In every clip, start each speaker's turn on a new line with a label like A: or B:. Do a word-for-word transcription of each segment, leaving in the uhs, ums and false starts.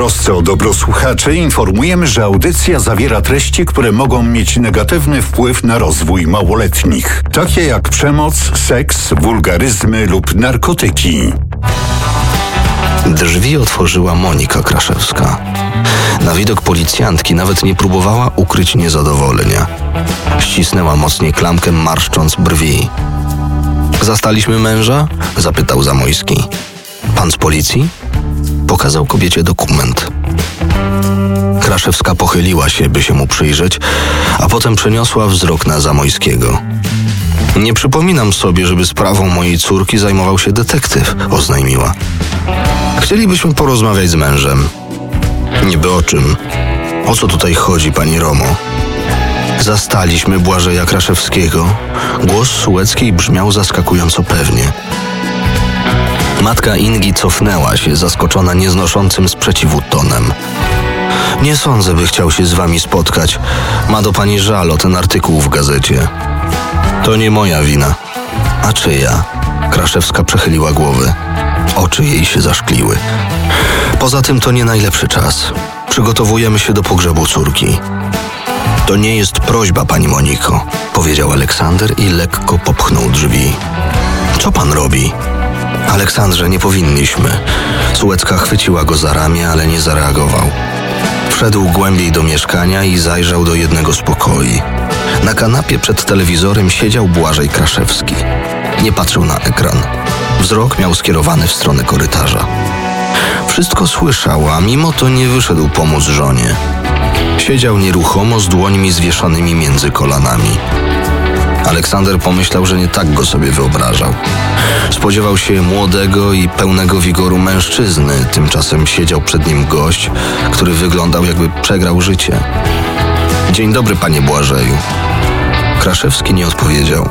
A: trosce o dobro słuchaczy informujemy, że audycja zawiera treści, które mogą mieć negatywny wpływ na rozwój małoletnich, takie jak przemoc, seks, wulgaryzmy lub narkotyki.
B: Drzwi otworzyła Monika Kraszewska. Na widok policjantki nawet nie próbowała ukryć niezadowolenia. Ścisnęła mocniej klamkę, marszcząc brwi. Zastaliśmy męża? Zapytał Zamojski. Pan z policji? Pokazał kobiecie dokument. Kraszewska pochyliła się, by się mu przyjrzeć, a potem przeniosła wzrok na Zamojskiego. Nie przypominam sobie, żeby sprawą mojej córki zajmował się detektyw, oznajmiła. Chcielibyśmy porozmawiać z mężem. Niby o czym? O co tutaj chodzi, pani Romo? Zastaliśmy Błażeja Kraszewskiego. Głos Sułeckiej brzmiał zaskakująco pewnie. Matka Ingi cofnęła się, zaskoczona nieznoszącym sprzeciwu tonem. Nie sądzę, by chciał się z wami spotkać. Ma do pani żal o ten artykuł w gazecie. To nie moja wina. A czyja? Kraszewska przechyliła głowę. Oczy jej się zaszkliły. Poza tym to nie najlepszy czas. Przygotowujemy się do pogrzebu córki. To nie jest prośba, pani Moniko, powiedział Aleksander i lekko popchnął drzwi. Co pan robi? Aleksandrze, nie powinniśmy. Sułecka chwyciła go za ramię, ale nie zareagował. Wszedł głębiej do mieszkania i zajrzał do jednego z pokoi. Na kanapie przed telewizorem siedział Błażej Kraszewski. Nie patrzył na ekran. Wzrok miał skierowany w stronę korytarza. Wszystko słyszał, a mimo to nie wyszedł pomóc żonie. Siedział nieruchomo z dłońmi zwieszonymi między kolanami. Aleksander pomyślał, że nie tak go sobie wyobrażał. Spodziewał się młodego i pełnego wigoru mężczyzny, tymczasem siedział przed nim gość, który wyglądał, jakby przegrał życie. Dzień dobry, panie Błażeju. Kraszewski nie odpowiedział.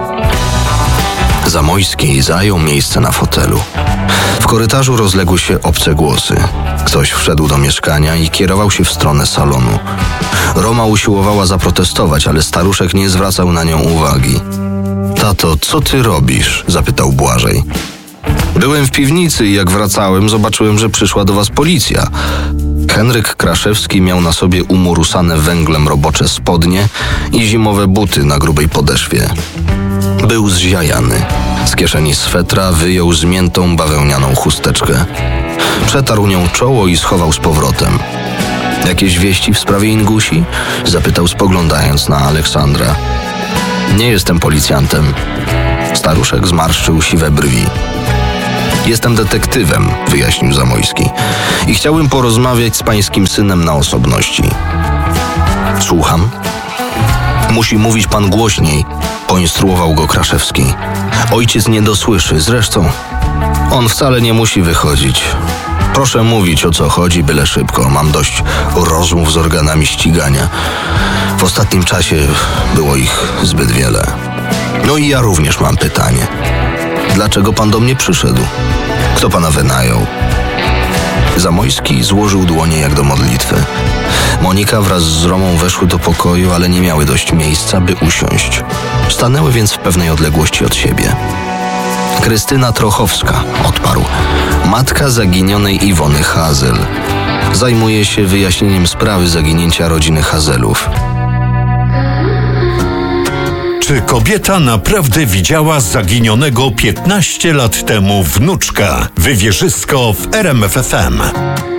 B: Zamojski zajął miejsce na fotelu. W korytarzu rozległy się obce głosy. Ktoś wszedł do mieszkania i kierował się w stronę salonu. Roma usiłowała zaprotestować, ale staruszek nie zwracał na nią uwagi. Tato, co ty robisz? Zapytał Błażej. Byłem w piwnicy i jak wracałem, zobaczyłem, że przyszła do was policja. Henryk Kraszewski miał na sobie umurusane węglem robocze spodnie i zimowe buty na grubej podeszwie. Był zziajany. Z kieszeni swetra wyjął zmiętą bawełnianą chusteczkę. Przetarł nią czoło i schował z powrotem. Jakieś wieści w sprawie Ingusi? Zapytał, spoglądając na Aleksandra. Nie jestem policjantem. Staruszek zmarszczył siwe brwi. Jestem detektywem, wyjaśnił Zamojski. I chciałbym porozmawiać z pańskim synem na osobności. Słucham? Musi mówić pan głośniej, poinstruował go Kraszewski. Ojciec nie dosłyszy, zresztą on wcale nie musi wychodzić. Proszę mówić, o co chodzi, byle szybko. Mam dość rozmów z organami ścigania. W ostatnim czasie było ich zbyt wiele. No i ja również mam pytanie. Dlaczego pan do mnie przyszedł? Kto pana wynajął? Zamojski złożył dłonie jak do modlitwy. Monika wraz z Romą weszły do pokoju, ale nie miały dość miejsca, by usiąść. Stanęły więc w pewnej odległości od siebie. Krystyna Trochowska, odparł. Matka zaginionej Iwony Hazel. Zajmuje się wyjaśnieniem sprawy zaginięcia rodziny Hazelów.
A: Czy kobieta naprawdę widziała zaginionego piętnaście lat temu wnuczka? Wywierzysko w R M F F M.